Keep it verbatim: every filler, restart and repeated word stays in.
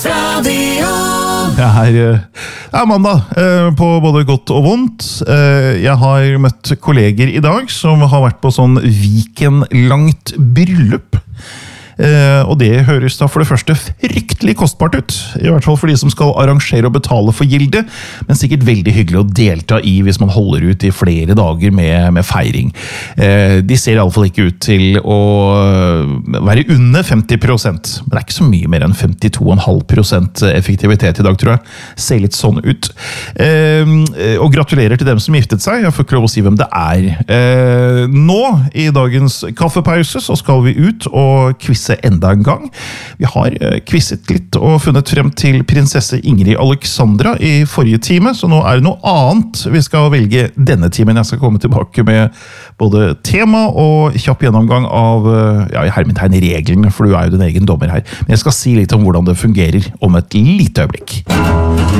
Radio. Det er, det er mandag, på både godt og vondt. Jeg har møtt kolleger i dag som har vært på sånn weekendlangt bryllup. Og det høres da for det første fryktelig kostbart ut, i hvert fall for de som skal arrangere og betale for gildet, men sikkert veldig hyggelig å delta i hvis man holder ut i flere dager med, med feiring. De ser i alle fall ikke ut til å være under femti prosent, men det er ikke så mye mer enn femtito komma fem prosent effektivitet i dag, tror jeg. Ser litt sånn ut. Og gratulerer til dem som giftet seg, jeg får ikke lov å si hvem det er. Nå, i dagens kaffepause, så skal vi ut og kvisse enda en gang. Vi har kvisset litt og funnet frem til prinsesse Ingrid Alexandra i forrige time, så nå er det noe annet vi skal velge denne timen. Jeg skal komme tilbake med både tema og kjapp gjennomgang av, ja, i hermetegn reglene, for du er jo din egen dommer her. Men jeg skal si litt om hvordan det fungerer om et lite øyeblikk.